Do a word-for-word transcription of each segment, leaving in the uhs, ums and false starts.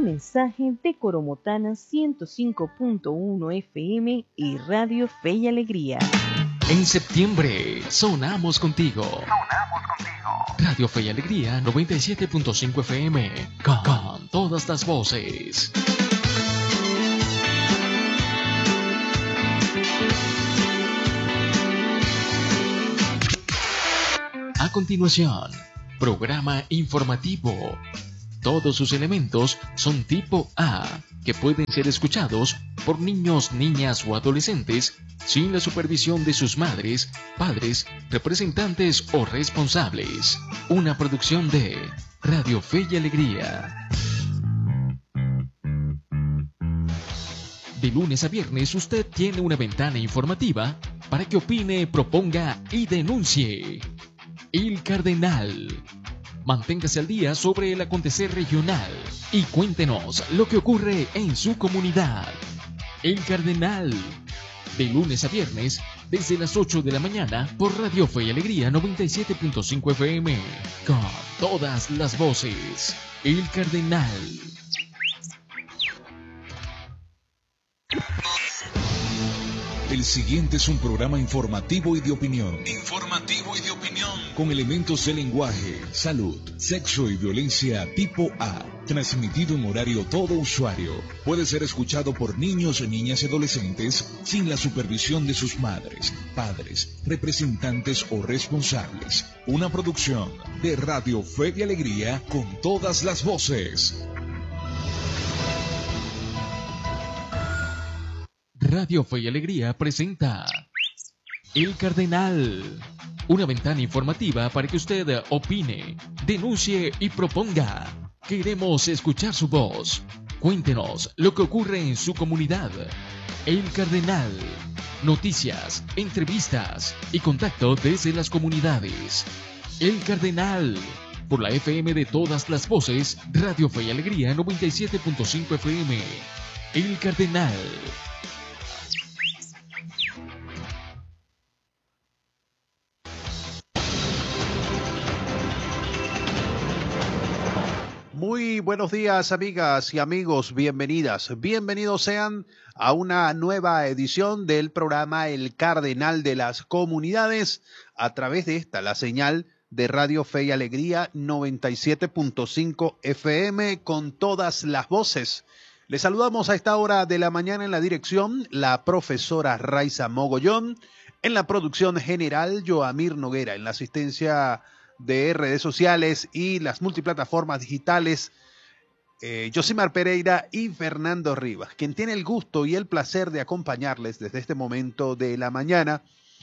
mensaje de Coromotana ciento cinco punto uno F M y Radio Fe y Alegría. En septiembre, sonamos contigo. Sonamos contigo. Radio Fe y Alegría noventa y siete punto cinco F M. Con, con todas las voces. A continuación, programa informativo. Todos sus elementos son tipo A, que pueden ser escuchados por niños, niñas o adolescentes sin la supervisión de sus madres, padres, representantes o responsables. Una producción de Radio Fe y Alegría. De lunes a viernes usted tiene una ventana informativa para que opine, proponga y denuncie. El Cardenal. Manténgase al día sobre el acontecer regional y cuéntenos lo que ocurre en su comunidad. El Cardenal. De lunes a viernes, desde las ocho de la mañana, por Radio Fe y Alegría noventa y siete punto cinco F M. Con todas las voces. El Cardenal. El siguiente es un programa informativo y de opinión. Informativo y de opinión. Con elementos de lenguaje, salud, sexo y violencia tipo A. Transmitido en horario todo usuario. Puede ser escuchado por niños, niñas y adolescentes sin la supervisión de sus madres, padres, representantes o responsables. Una producción de Radio Fe y Alegría con todas las voces. Radio Fe y Alegría presenta El Cardenal, una ventana informativa para que usted opine, denuncie y proponga. Queremos escuchar su voz. Cuéntenos lo que ocurre en su comunidad. El Cardenal, noticias, entrevistas y contacto desde las comunidades. El Cardenal, por la F M de todas las voces, Radio Fe y Alegría noventa y siete punto cinco F M. El Cardenal. Muy buenos días, amigas y amigos, bienvenidas, bienvenidos sean a una nueva edición del programa El Cardenal de las Comunidades, a través de esta, la señal de Radio Fe y Alegría noventa y siete punto cinco F M, con todas las voces. Les saludamos a esta hora de la mañana en la dirección, la profesora Raiza Mogollón, en la producción general, Joamir Noguera, en la asistencia de redes sociales y las multiplataformas digitales, eh, Josimar Pereira y Fernando Rivas, quien tiene el gusto y el placer de acompañarles desde este momento de la mañana,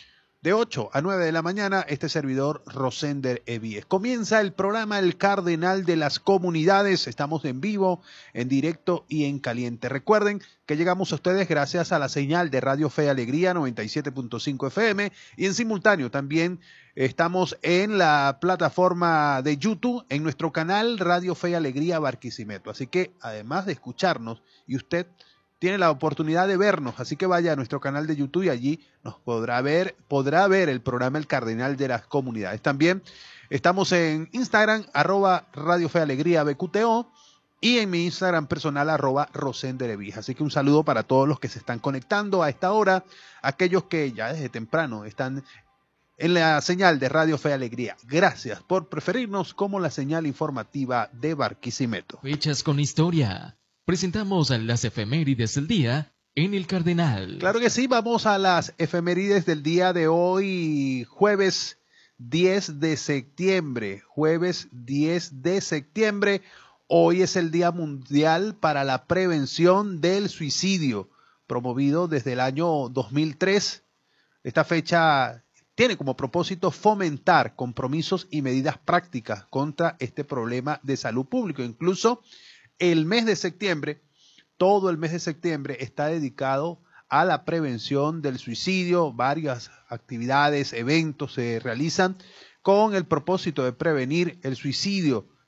de ocho a nueve de la mañana, este servidor Rosender Evíes. Comienza el programa El Cardenal de las Comunidades. Estamos en vivo, en directo y en caliente. Recuerden que llegamos a ustedes gracias a la señal de Radio Fe y Alegría noventa y siete punto cinco F M, y en simultáneo también estamos en la plataforma de YouTube, en nuestro canal Radio Fe y Alegría Barquisimeto. Así que además de escucharnos, y usted tiene la oportunidad de vernos, así que vaya a nuestro canal de YouTube y allí nos podrá ver, podrá ver el programa El Cardenal de las Comunidades. También estamos en Instagram, arroba Radio Fe Alegría B Q T O, y en mi Instagram personal, arroba Rosenderevis. Así que un saludo para todos los que se están conectando a esta hora, aquellos que ya desde temprano están en la señal de Radio Fe Alegría. Gracias por preferirnos como la señal informativa de Barquisimeto. Fechas con historia. Presentamos las efemérides del día en El Cardenal. Claro que sí, vamos a las efemérides del día de hoy, jueves diez de septiembre. Jueves diez de septiembre. Hoy es el Día Mundial para la Prevención del Suicidio, promovido desde el año dos mil tres. Esta fecha tiene como propósito fomentar compromisos y medidas prácticas contra este problema de salud pública. Incluso el mes de septiembre, todo el mes de septiembre está dedicado a la prevención del suicidio. Varias actividades, eventos se realizan con el propósito de prevenir el suicidio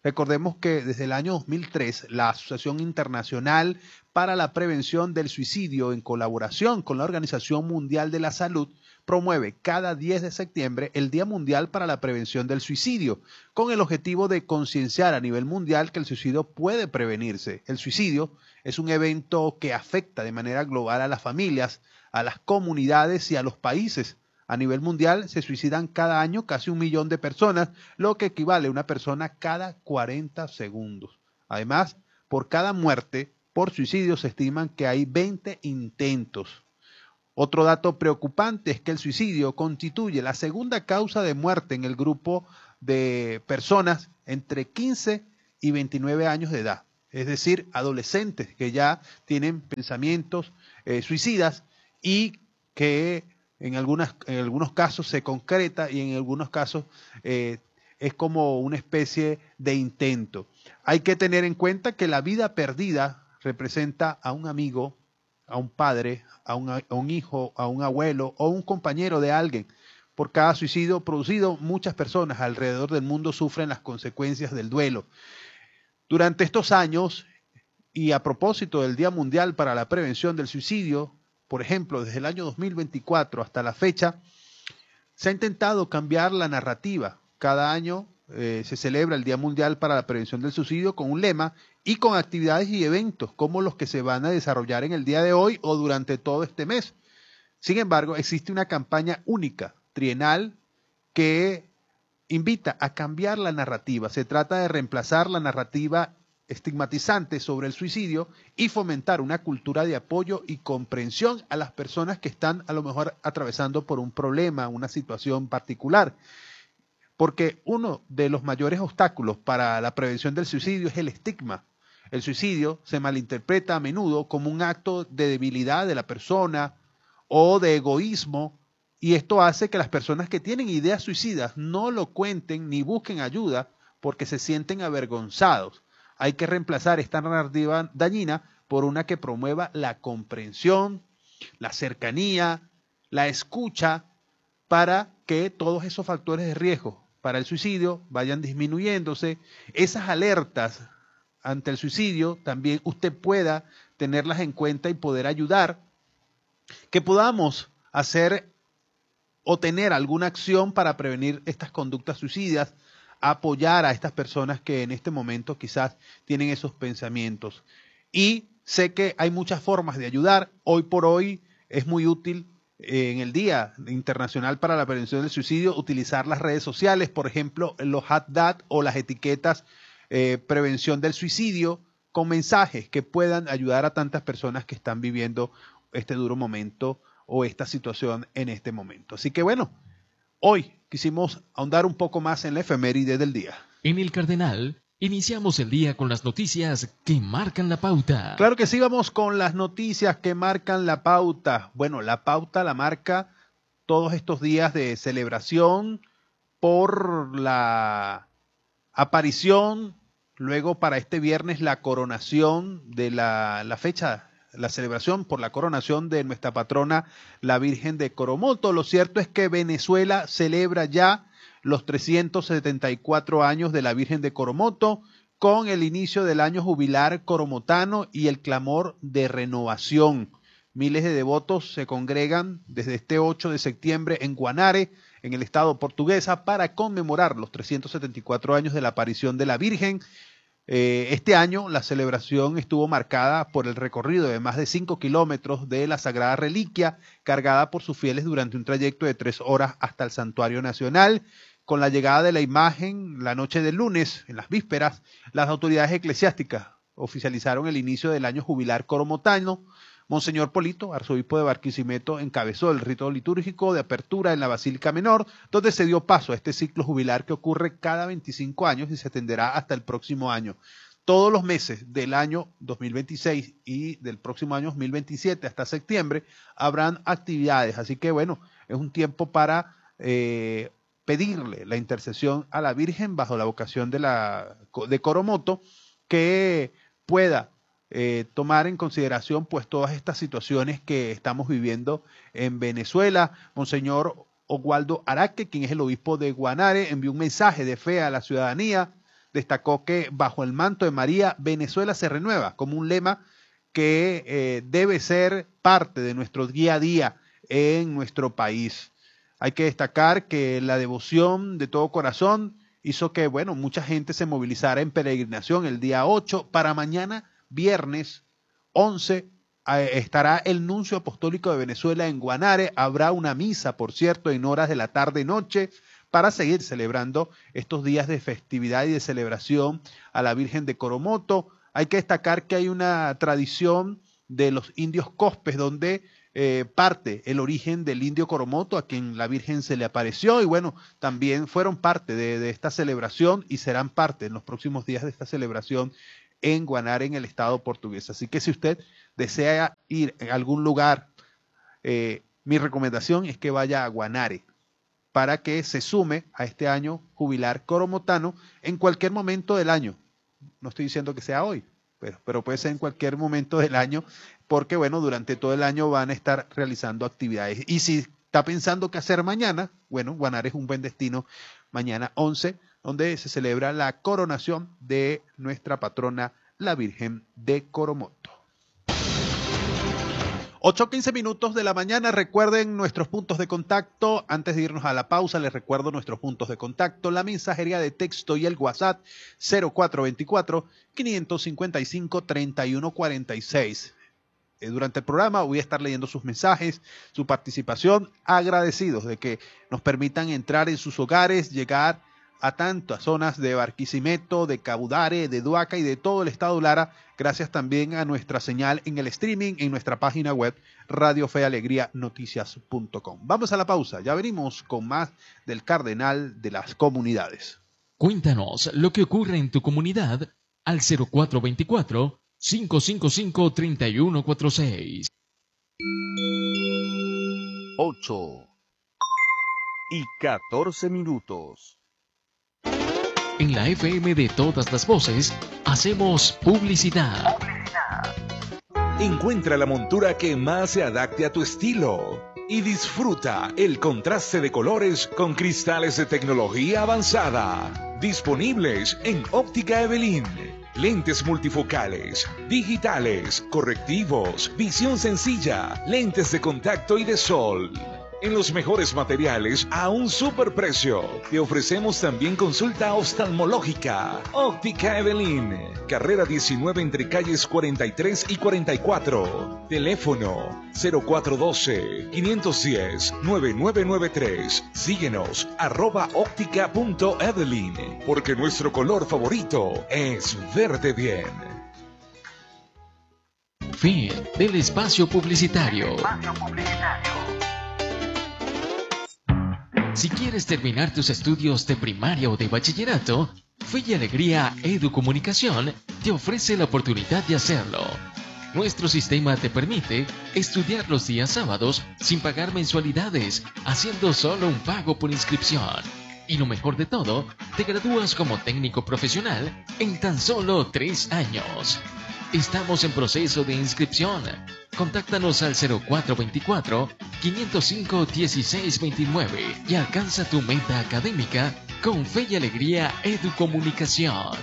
Recordemos que desde el año dos mil tres, la Asociación Internacional para la Prevención del Suicidio, en colaboración con la Organización Mundial de la Salud, promueve cada diez de septiembre el Día Mundial para la Prevención del Suicidio, con el objetivo de concienciar a nivel mundial que el suicidio puede prevenirse. El suicidio es un evento que afecta de manera global a las familias, a las comunidades y a los países. A nivel mundial se suicidan cada año casi un millón de personas, lo que equivale a una persona cada cuarenta segundos. Además, por cada muerte por suicidio se estiman que hay veinte intentos. Otro dato preocupante es que el suicidio constituye la segunda causa de muerte en el grupo de personas entre quince y veintinueve años de edad, es decir, adolescentes que ya tienen pensamientos eh, suicidas y que en, algunas, en algunos casos se concreta y en algunos casos eh, es como una especie de intento. Hay que tener en cuenta que la vida perdida representa a un amigo, a un padre, a un, a un hijo, a un abuelo o un compañero de alguien. Por cada suicidio producido, muchas personas alrededor del mundo sufren las consecuencias del duelo. Durante estos años, y a propósito del Día Mundial para la Prevención del Suicidio, por ejemplo, desde el año dos mil veinticuatro hasta la fecha, se ha intentado cambiar la narrativa. Cada año eh, se celebra el Día Mundial para la Prevención del Suicidio con un lema y con actividades y eventos como los que se van a desarrollar en el día de hoy o durante todo este mes. Sin embargo, existe una campaña única, trienal, que invita a cambiar la narrativa. Se trata de reemplazar la narrativa estigmatizante sobre el suicidio y fomentar una cultura de apoyo y comprensión a las personas que están a lo mejor atravesando por un problema, una situación particular. Porque uno de los mayores obstáculos para la prevención del suicidio es el estigma. El suicidio se malinterpreta a menudo como un acto de debilidad de la persona o de egoísmo, y esto hace que las personas que tienen ideas suicidas no lo cuenten ni busquen ayuda porque se sienten avergonzados. Hay que reemplazar esta narrativa dañina por una que promueva la comprensión, la cercanía, la escucha, para que todos esos factores de riesgo para el suicidio vayan disminuyéndose. Esas alertas ante el suicidio también usted pueda tenerlas en cuenta y poder ayudar, que podamos hacer o tener alguna acción para prevenir estas conductas suicidas, apoyar a estas personas que en este momento quizás tienen esos pensamientos. Y sé que hay muchas formas de ayudar. Hoy por hoy es muy útil eh, en el Día Internacional para la Prevención del Suicidio utilizar las redes sociales, por ejemplo, los hashtag o las etiquetas eh, prevención del suicidio, con mensajes que puedan ayudar a tantas personas que están viviendo este duro momento o esta situación en este momento. Así que bueno, hoy quisimos ahondar un poco más en la efeméride del día. En El Cardenal, iniciamos el día con las noticias que marcan la pauta. Claro que sí, vamos con las noticias que marcan la pauta. Bueno, la pauta la marca todos estos días de celebración por la aparición, luego para este viernes la coronación de la, la fecha, la celebración por la coronación de nuestra patrona, la Virgen de Coromoto. Lo cierto es que Venezuela celebra ya los trescientos setenta y cuatro años de la Virgen de Coromoto, con el inicio del año jubilar coromotano y el clamor de renovación. Miles de devotos se congregan desde este ocho de septiembre en Guanare, en el estado portuguesa, para conmemorar los trescientos setenta y cuatro años de la aparición de la Virgen. Eh, este año la celebración estuvo marcada por el recorrido de más de cinco kilómetros de la Sagrada Reliquia, cargada por sus fieles durante un trayecto de tres horas hasta el Santuario Nacional. Con la llegada de la imagen la noche del lunes, en las vísperas, las autoridades eclesiásticas oficializaron el inicio del año jubilar coromotano. Monseñor Polito, arzobispo de Barquisimeto, encabezó el rito litúrgico de apertura en la Basílica Menor, donde se dio paso a este ciclo jubilar que ocurre cada veinticinco años y se extenderá hasta el próximo año. Todos los meses del año dos mil veintiséis y del próximo año dos mil veintisiete hasta septiembre habrán actividades, así que bueno, es un tiempo para eh, pedirle la intercesión a la Virgen bajo la vocación de, la, de Coromoto, que pueda Eh, tomar en consideración pues todas estas situaciones que estamos viviendo en Venezuela. Monseñor Oswaldo Araque, quien es el obispo de Guanare, envió un mensaje de fe a la ciudadanía, destacó que bajo el manto de María, Venezuela se renueva, como un lema que eh, debe ser parte de nuestro día a día en nuestro país. Hay que destacar que la devoción de todo corazón hizo que, bueno, mucha gente se movilizara en peregrinación el día ocho. Para mañana, viernes once, eh, estará el Nuncio Apostólico de Venezuela en Guanare. Habrá una misa, por cierto, en horas de la tarde-noche para seguir celebrando estos días de festividad y de celebración a la Virgen de Coromoto. Hay que destacar que hay una tradición de los indios Cospes donde Eh, parte el origen del indio Coromoto, a quien la Virgen se le apareció, y bueno, también fueron parte de, de esta celebración y serán parte en los próximos días de esta celebración en Guanare, en el estado portugués. Así que si usted desea ir a algún lugar, eh, mi recomendación es que vaya a Guanare para que se sume a este año jubilar coromotano en cualquier momento del año. No estoy diciendo que sea hoy, pero, pero puede ser en cualquier momento del año, porque bueno, durante todo el año van a estar realizando actividades. Y si está pensando qué hacer mañana, bueno, Guanare es un buen destino mañana once, donde se celebra la coronación de nuestra patrona, la Virgen de Coromoto. ocho quince minutos de la mañana. Recuerden nuestros puntos de contacto. Antes de irnos a la pausa, les recuerdo nuestros puntos de contacto. La mensajería de texto y el WhatsApp cero cuatro veinticuatro, quinientos cincuenta y cinco, treinta y uno cuarenta y seis. Durante el programa voy a estar leyendo sus mensajes, su participación, agradecidos de que nos permitan entrar en sus hogares, llegar a tantas zonas de Barquisimeto, de Cabudare, de Duaca y de todo el estado Lara, gracias también a nuestra señal en el streaming en nuestra página web radio fe alegría noticias punto com. Vamos a la pausa, ya venimos con más del Cardenal de las Comunidades. Cuéntanos lo que ocurre en tu comunidad al cero cuatro veinticuatro, cinco cinco cinco, treinta y uno cuarenta y seis. ocho y catorce minutos. En la F M de todas las voces, hacemos publicidad. Encuentra la montura que más se adapte a tu estilo y disfruta el contraste de colores con cristales de tecnología avanzada. Disponibles en Óptica Evelyn. Lentes multifocales, digitales, correctivos, visión sencilla, lentes de contacto y de sol. En los mejores materiales a un superprecio. Te ofrecemos también consulta oftalmológica. Óptica Evelyn. Carrera diecinueve entre calles cuarenta y tres y cuarenta y cuatro. Teléfono cero cuatro uno dos, cinco uno cero, nueve nueve nueve tres. Síguenos arroba óptica punto evelyn. Porque nuestro color favorito es verde bien. Fin del espacio publicitario. Si quieres terminar tus estudios de primaria o de bachillerato, Fe y Alegría Educomunicación te ofrece la oportunidad de hacerlo. Nuestro sistema te permite estudiar los días sábados sin pagar mensualidades, haciendo solo un pago por inscripción. Y lo mejor de todo, te gradúas como técnico profesional en tan solo tres años. Estamos en proceso de inscripción. Contáctanos al cero cuatro veinticuatro, quinientos cinco, dieciséis veintinueve y alcanza tu meta académica con Fe y Alegría Educomunicación.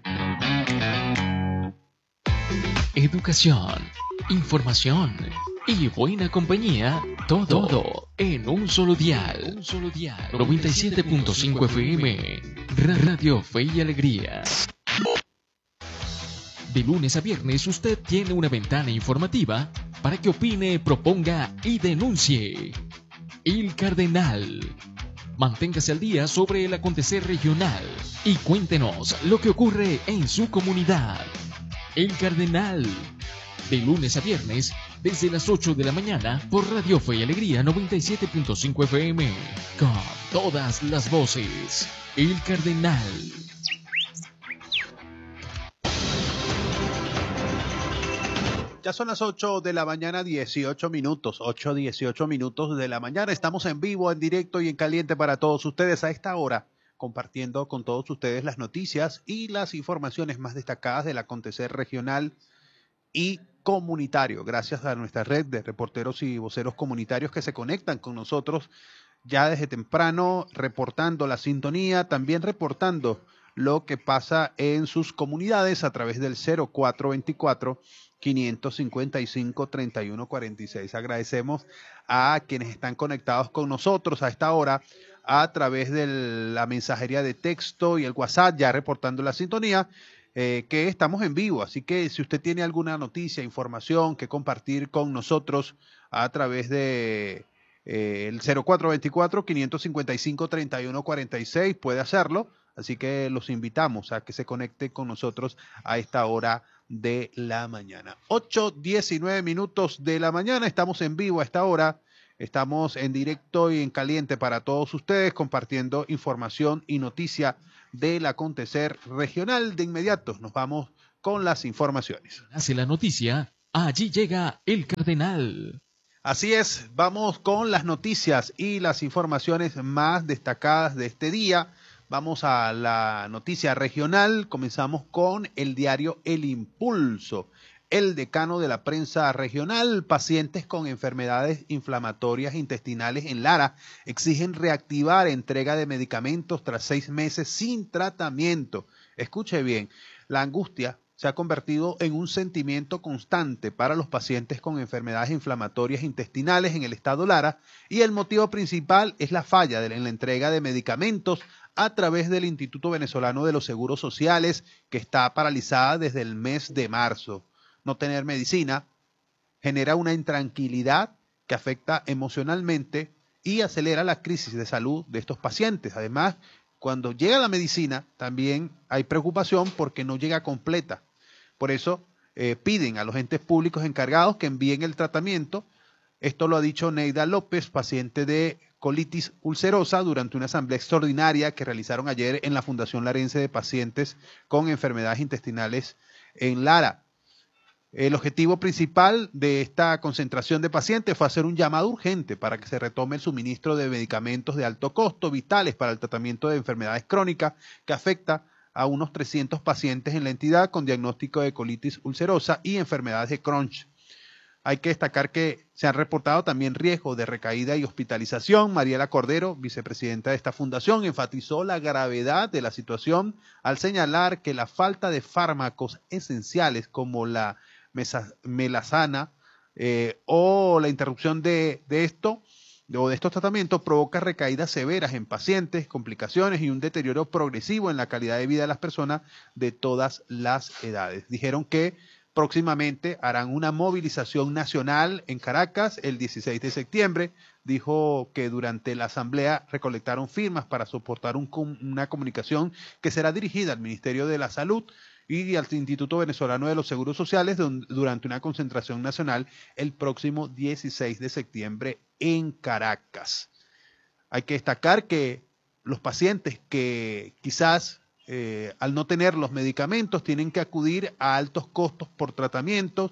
Educación, información y buena compañía, todo, todo en un solo dial. Un solo dial. noventa y siete punto cinco F M, Radio Fe y Alegría. De lunes a viernes usted tiene una ventana informativa para que opine, proponga y denuncie. El Cardenal. Manténgase al día sobre el acontecer regional y cuéntenos lo que ocurre en su comunidad. El Cardenal. De lunes a viernes, desde las ocho de la mañana, por Radio Fe y Alegría noventa y siete punto cinco F M. Con todas las voces. El Cardenal. Ya son las ocho de la mañana, dieciocho minutos, ocho, dieciocho minutos de la mañana. Estamos en vivo, en directo y en caliente para todos ustedes a esta hora, compartiendo con todos ustedes las noticias y las informaciones más destacadas del acontecer regional y comunitario. Gracias a nuestra red de reporteros y voceros comunitarios que se conectan con nosotros ya desde temprano, reportando la sintonía, también reportando lo que pasa en sus comunidades a través del cero cuatro veinticuatro, quinientos cincuenta y cinco, treinta y uno cuarenta y seis. Agradecemos a quienes están conectados con nosotros a esta hora a través de la mensajería de texto y el WhatsApp, ya reportando la sintonía, eh, que estamos en vivo. Así que si usted tiene alguna noticia, información que compartir con nosotros a través de eh, el cero cuatro veinticuatro, quinientos cincuenta y cinco, treinta y uno cuarenta y seis, puede hacerlo. Así que los invitamos a que se conecten con nosotros a esta hora de la mañana. ocho diecinueve minutos de la mañana, estamos en vivo a esta hora. Estamos en directo y en caliente para todos ustedes, compartiendo información y noticia del acontecer regional. De inmediato nos vamos con las informaciones. Hace la noticia, allí llega el Cardenal. Así es, vamos con las noticias y las informaciones más destacadas de este día. Vamos a la noticia regional. Comenzamos con el diario El Impulso. El decano de la prensa regional, pacientes con enfermedades inflamatorias intestinales en Lara exigen reactivar entrega de medicamentos tras seis meses sin tratamiento. Escuche bien, la angustia se ha convertido en un sentimiento constante para los pacientes con enfermedades inflamatorias intestinales en el estado Lara, y el motivo principal es la falla en la entrega de medicamentos a través del Instituto Venezolano de los Seguros Sociales, que está paralizada desde el mes de marzo. No tener medicina genera una intranquilidad que afecta emocionalmente y acelera la crisis de salud de estos pacientes. Además, cuando llega la medicina, también hay preocupación porque no llega completa. Por eso eh, piden a los entes públicos encargados que envíen el tratamiento. Esto lo ha dicho Neida López, paciente de colitis ulcerosa, durante una asamblea extraordinaria que realizaron ayer en la Fundación Larense de Pacientes con Enfermedades Intestinales en Lara. El objetivo principal de esta concentración de pacientes fue hacer un llamado urgente para que se retome el suministro de medicamentos de alto costo, vitales para el tratamiento de enfermedades crónicas, que afecta a unos trescientos pacientes en la entidad con diagnóstico de colitis ulcerosa y enfermedades de Crohn. Hay que destacar que se han reportado también riesgos de recaída y hospitalización. Mariela Cordero, vicepresidenta de esta fundación, enfatizó la gravedad de la situación al señalar que la falta de fármacos esenciales como la melazana eh, o la interrupción de, de esto o de estos tratamientos provoca recaídas severas en pacientes, complicaciones y un deterioro progresivo en la calidad de vida de las personas de todas las edades. Dijeron que próximamente harán una movilización nacional en Caracas el dieciséis de septiembre. Dijo que durante la asamblea recolectaron firmas para soportar un, una comunicación que será dirigida al Ministerio de la Salud y al Instituto Venezolano de los Seguros Sociales durante una concentración nacional el próximo dieciséis de septiembre en Caracas. Hay que destacar que los pacientes que quizás eh, al no tener los medicamentos tienen que acudir a altos costos por tratamientos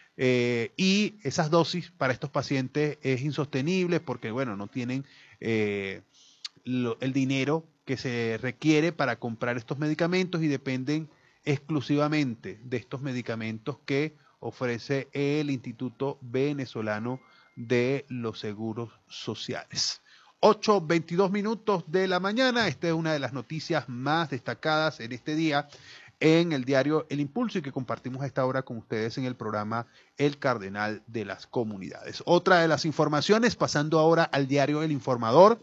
eh, y esas dosis para estos pacientes es insostenible porque, bueno, no tienen eh, lo, el dinero que se requiere para comprar estos medicamentos y dependen exclusivamente de estos medicamentos que ofrece el Instituto Venezolano de los Seguros Sociales. ocho veintidós minutos de la mañana. Esta es una de las noticias más destacadas en este día en el diario El Impulso y que compartimos a esta hora con ustedes en el programa El Cardenal de las Comunidades. Otra de las informaciones, pasando ahora al diario El Informador,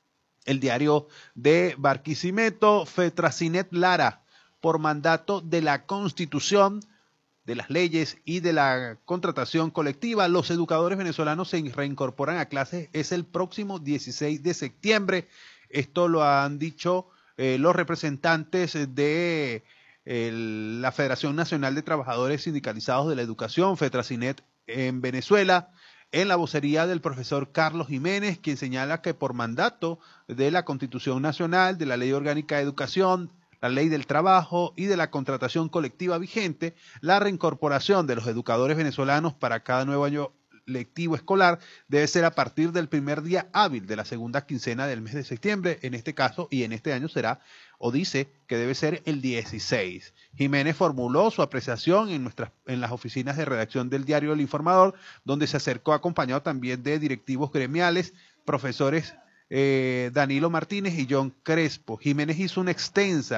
el diario de Barquisimeto, Fetracinet Lara, por mandato de la Constitución, de las leyes y de la contratación colectiva, los educadores venezolanos se reincorporan a clases. Es el próximo dieciséis de septiembre. Esto lo han dicho eh, los representantes de eh, la Federación Nacional de Trabajadores Sindicalizados de la Educación, Fetracinet, en Venezuela, en la vocería del profesor Carlos Jiménez, quien señala que por mandato de la Constitución Nacional, de la Ley Orgánica de Educación, la Ley del Trabajo y de la contratación colectiva vigente, la reincorporación de los educadores venezolanos para cada nuevo año lectivo escolar debe ser a partir del primer día hábil de la segunda quincena del mes de septiembre, en este caso, y en este año será, o dice que debe ser el dieciséis. Jiménez formuló su apreciación en, nuestras, en las oficinas de redacción del diario El Informador, donde se acercó acompañado también de directivos gremiales, profesores Eh, Danilo Martínez y John Crespo. Jiménez hizo una extensa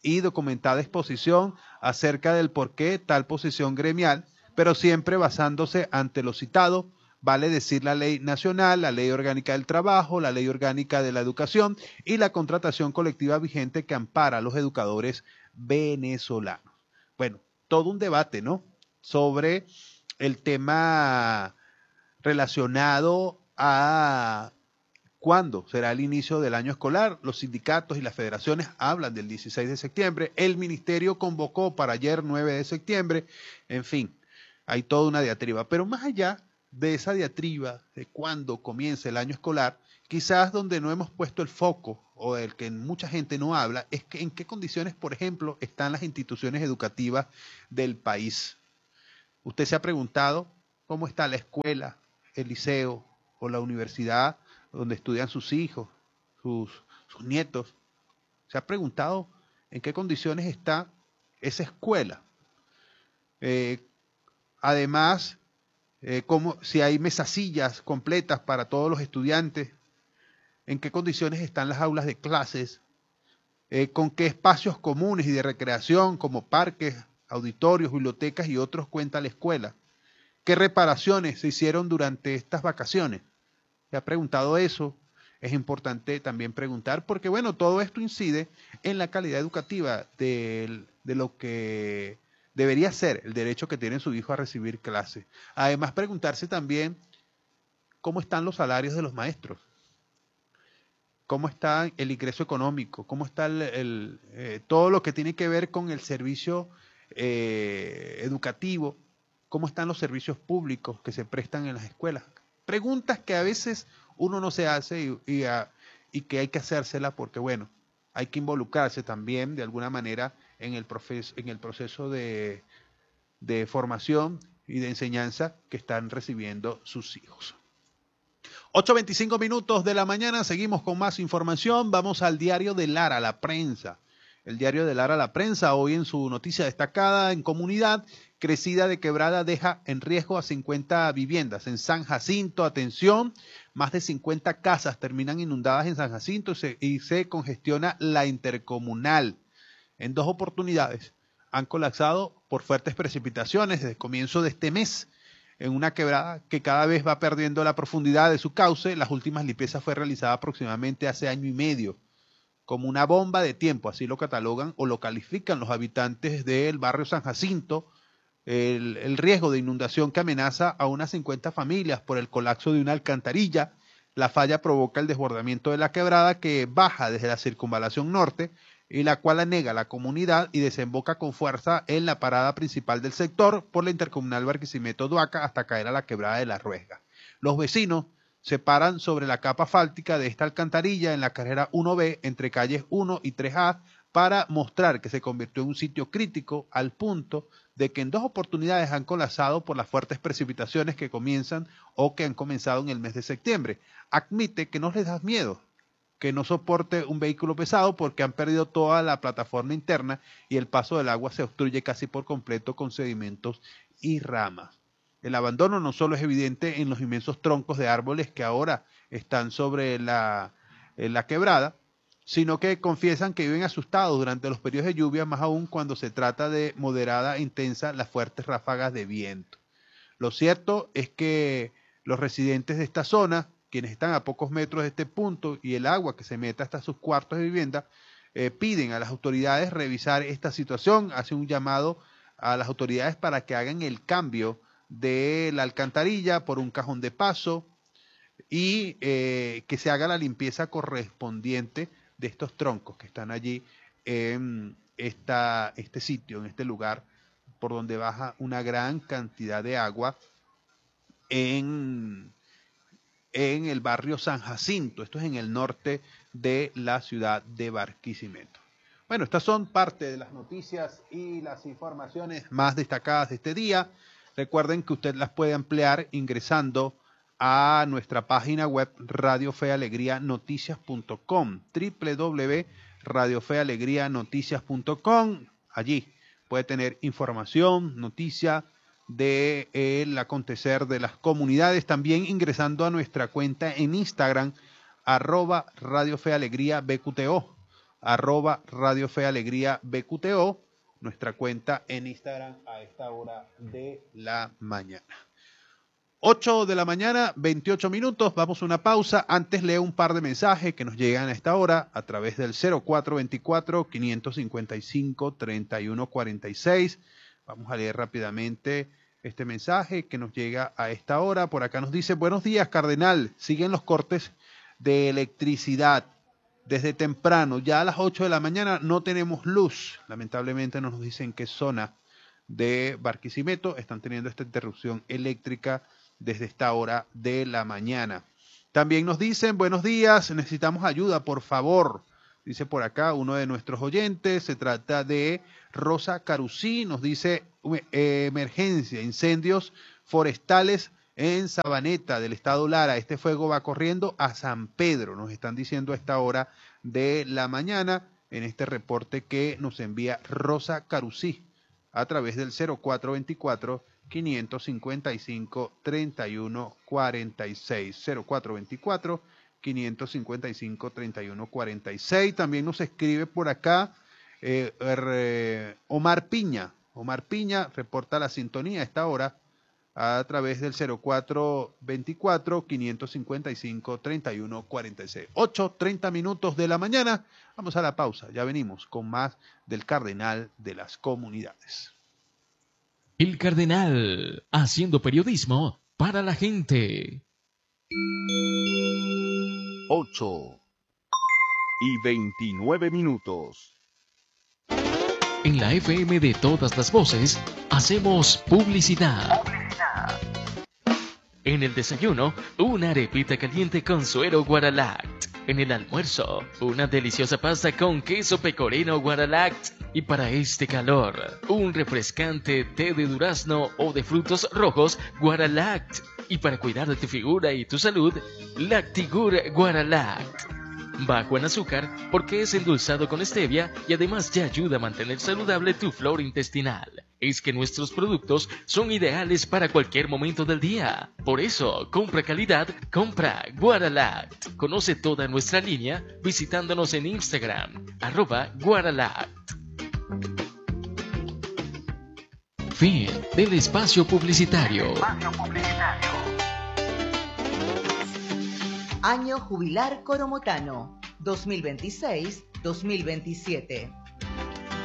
y documentada exposición acerca del por qué tal posición gremial, pero siempre basándose ante lo citado, vale decir la ley nacional, la ley orgánica del trabajo, la ley orgánica de la educación y la contratación colectiva vigente que ampara a los educadores venezolanos. Bueno, todo un debate, ¿no?, sobre el tema relacionado a cuándo será el inicio del año escolar. Los sindicatos y las federaciones hablan del dieciséis de septiembre, el ministerio convocó para ayer nueve de septiembre, en fin, hay toda una diatriba. Pero más allá de esa diatriba de cuándo comienza el año escolar, quizás donde no hemos puesto el foco o el que mucha gente no habla, es que en qué condiciones, por ejemplo, están las instituciones educativas del país. ¿Usted se ha preguntado cómo está la escuela, el liceo o la universidad donde estudian sus hijos, sus, sus nietos? ¿Se ha preguntado en qué condiciones está esa escuela? Eh, además, eh, cómo, si hay mesasillas completas para todos los estudiantes, en qué condiciones están las aulas de clases, eh, con qué espacios comunes y de recreación como parques, auditorios, bibliotecas y otros cuenta la escuela. ¿Qué reparaciones se hicieron durante estas vacaciones? ¿Se ha preguntado eso? Es importante también preguntar porque, bueno, todo esto incide en la calidad educativa de, de lo que debería ser el derecho que tiene su hijo a recibir clases. Además, preguntarse también cómo están los salarios de los maestros, cómo está el ingreso económico, cómo está el, el, eh, todo lo que tiene que ver con el servicio eh, educativo, cómo están los servicios públicos que se prestan en las escuelas. Preguntas que a veces uno no se hace y, y, a, y que hay que hacérselas porque, bueno, hay que involucrarse también de alguna manera en el, profes, en el proceso de, de formación y de enseñanza que están recibiendo sus hijos. ocho veinticinco minutos de la mañana, seguimos con más información. Vamos al diario de Lara, la prensa. El diario de Lara, la prensa, hoy en su noticia destacada en comunidad, crecida de quebrada deja en riesgo a cincuenta viviendas. En San Jacinto, atención, más de cincuenta casas terminan inundadas en San Jacinto y se, y se congestiona la intercomunal. En dos oportunidades han colapsado por fuertes precipitaciones desde el comienzo de este mes. En una quebrada que cada vez va perdiendo la profundidad de su cauce, las últimas limpiezas fue realizada aproximadamente hace año y medio. Como una bomba de tiempo, así lo catalogan o lo califican los habitantes del barrio San Jacinto, el, el riesgo de inundación que amenaza a unas cincuenta familias por el colapso de una alcantarilla. La falla provoca el desbordamiento de la quebrada que baja desde la circunvalación norte y la cual anega la comunidad y desemboca con fuerza en la parada principal del sector por la intercomunal Barquisimeto-Duaca hasta caer a la quebrada de la Ruesga. Los vecinos se paran sobre la capa fáltica de esta alcantarilla en la carrera uno B entre calles uno y tres A para mostrar que se convirtió en un sitio crítico al punto de que en dos oportunidades han colapsado por las fuertes precipitaciones que comienzan o que han comenzado en el mes de septiembre. Admite que no les da miedo que no soporte un vehículo pesado porque han perdido toda la plataforma interna y el paso del agua se obstruye casi por completo con sedimentos y ramas. El abandono no solo es evidente en los inmensos troncos de árboles que ahora están sobre la, la quebrada, sino que confiesan que viven asustados durante los periodos de lluvia, más aún cuando se trata de moderada e intensa las fuertes ráfagas de viento. Lo cierto es que los residentes de esta zona, quienes están a pocos metros de este punto y el agua que se mete hasta sus cuartos de vivienda, eh, piden a las autoridades revisar esta situación, hacen un llamado a las autoridades para que hagan el cambio de la alcantarilla por un cajón de paso y eh, que se haga la limpieza correspondiente de estos troncos que están allí en esta, este sitio, en este lugar por donde baja una gran cantidad de agua en, en el barrio San Jacinto. Esto es en el norte de la ciudad de Barquisimeto. Bueno, estas son parte de las noticias y las informaciones más destacadas de este día. Recuerden que usted las puede ampliar ingresando a nuestra página web radio fe alegría noticias punto com, doble u doble u doble u punto radio fe alegría noticias punto com. Allí puede tener información, noticia del acontecer de las comunidades, también ingresando a nuestra cuenta en Instagram, arroba Radio Fe Alegría B Q T O. arroba Radio Fe Alegría B Q T O, nuestra cuenta en Instagram a esta hora de la mañana. ocho de la mañana, veintiocho minutos, vamos a una pausa. Antes leo un par de mensajes que nos llegan a esta hora a través del cero cuatro veinticuatro, quinientos cincuenta y cinco, treinta y uno cuarenta y seis. Vamos a leer rápidamente este mensaje que nos llega a esta hora. Por acá nos dice: buenos días, Cardenal. Siguen los cortes de electricidad desde temprano. Ya a las ocho de la mañana no tenemos luz. Lamentablemente no nos dicen qué zona de Barquisimeto están teniendo esta interrupción eléctrica desde esta hora de la mañana. También nos dicen: buenos días, necesitamos ayuda, por favor. Dice por acá uno de nuestros oyentes, se trata de Rosa Carusí, nos dice: eh, emergencia, incendios forestales en Sabaneta del estado Lara. Este fuego va corriendo a San Pedro, nos están diciendo a esta hora de la mañana en este reporte que nos envía Rosa Carusí a través del cero cuatro veinticuatro, quinientos cincuenta y cinco, treinta y uno cuarenta y seis. cero cuatro veinticuatro, quinientos cincuenta y cinco, treinta y uno cuarenta y seis. También nos escribe por acá eh, er, Omar Piña. Omar Piña reporta la sintonía a esta hora a través del cero cuatro veinticuatro, quinientos cincuenta y cinco, treinta y uno cuarenta y seis. ocho, treinta minutos de la mañana. Vamos a la pausa. Ya venimos con más del Cardenal de las Comunidades. El Cardenal, haciendo periodismo para la gente. ocho y veintinueve minutos. En la F M de todas las voces, hacemos publicidad. En el desayuno, una arepita caliente con suero Guaralact. En el almuerzo, una deliciosa pasta con queso pecorino Guaralact. Y para este calor, un refrescante té de durazno o de frutos rojos Guaralact. Y para cuidar de tu figura y tu salud, Lactigur Guaralact. Bajo en azúcar porque es endulzado con stevia y además ya ayuda a mantener saludable tu flora intestinal. Es que nuestros productos son ideales para cualquier momento del día. Por eso, compra calidad, compra Guaralact. Conoce toda nuestra línea visitándonos en Instagram, arroba Guaralact. Fin del espacio publicitario. Año Jubilar Coromotano, dos mil veintiséis dos mil veintisiete.